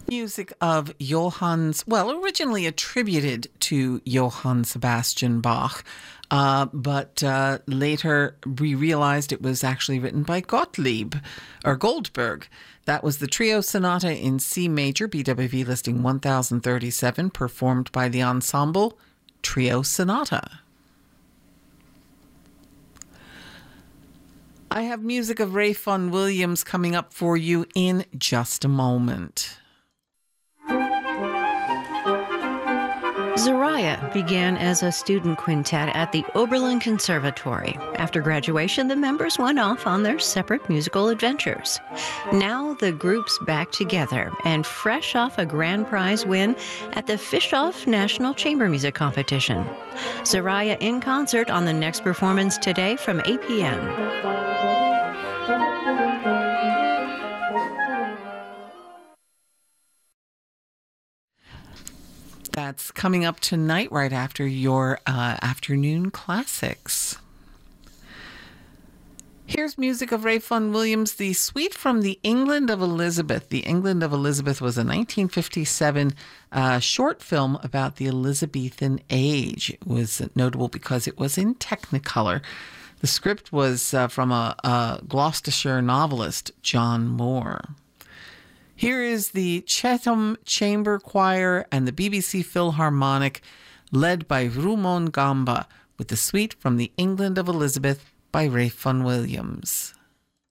Music of originally attributed to Johann Sebastian Bach, but later we realized it was actually written by Goldberg. That was the Trio Sonata in C major, BWV listing 1037, performed by the ensemble Trio Sonata. I have music of Ray Vaughan Williams coming up for you in just a moment. Zoraya began as a student quintet at the Oberlin Conservatory. After graduation, the members went off on their separate musical adventures. Now the group's back together and fresh off a grand prize win at the Fischoff National Chamber Music Competition. Zoraya in concert on the next performance today from 8 p.m. That's coming up tonight right after your afternoon classics. Here's music of Ray Vaughan Williams, the suite from The England of Elizabeth. The England of Elizabeth was a 1957 short film about the Elizabethan age. It was notable because it was in Technicolor. The script was from a Gloucestershire novelist, John Moore. Here is the Chatham Chamber Choir and the BBC Philharmonic, led by Rumon Gamba, with the suite from The England of Elizabeth by Ray Vaughan Williams.